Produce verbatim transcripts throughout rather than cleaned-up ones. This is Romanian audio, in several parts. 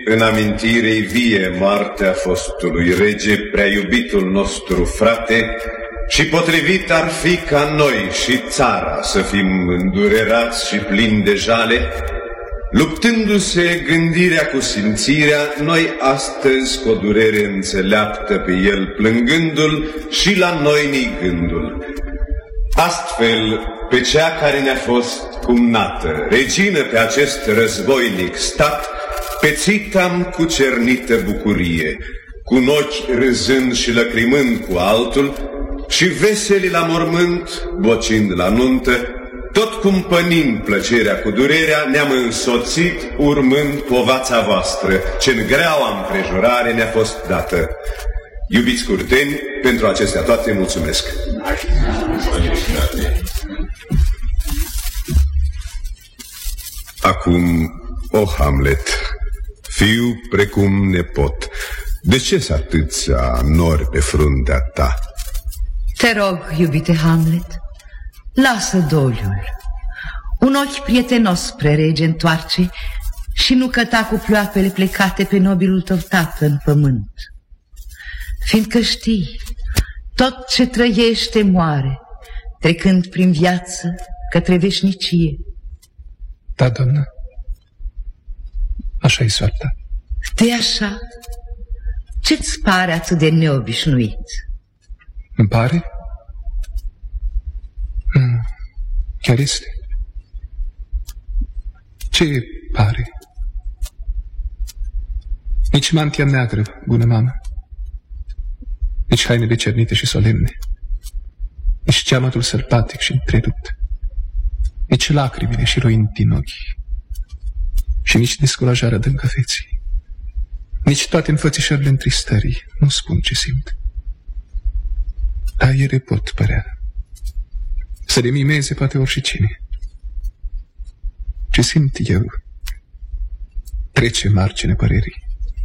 În amintirei vie moartea fostului rege, prea iubitul nostru frate, și potrivit ar fi ca noi și țara să fim îndurerați și plini de jale, luptându-se gândirea cu simțirea, noi astăzi cu o durere înțeleaptă pe el plângându-l și la noi nigându-l. Astfel, pe cea care ne-a fost cumnată, regină pe acest războinic stat, pețit-am cu cernită bucurie, cu un ochi râzând și lăcrimând cu altul, și veseli la mormânt, bocind la nuntă, tot cumpănind plăcerea cu durerea, ne-am însoțit urmând povața voastră, ce-n greaua împrejurare ne-a fost dată. Iubiți curteni, pentru acestea toate mulțumesc. Acum, o Hamlet, fiu precum nepot, de ce-s atâția nori pe fruntea ta? Te rog, iubite Hamlet, lasă doliul. Un ochi prietenos spre rege întoarce și nu căta cu ploapele plecate pe nobilul tău tată în pământ. Fiindcă știi, tot ce trăiește moare, trecând prin viață către veșnicie. Da, doamnă, așa e soarta. De așa? Ce-ți pare atât de neobișnuit? Îmi pare? Mm, chiar este. Ce pare? Nici mantia neagră, bună mamă, nici hainele cernite și solemne, nici geamătul sălbatic și întrerupt, nici lacrimile și roind din ochi, și nici descurajarea dâncă feții, nici toate înfățișările întristării nu spun ce simt. Dar ele pot părea, să le mimeze poate oricine. Ce simt eu trece margine părerii,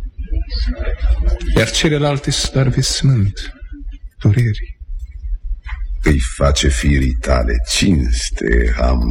iar celelalte-s doar vesmânt durerii. Îi face firii tale cinste, Ham.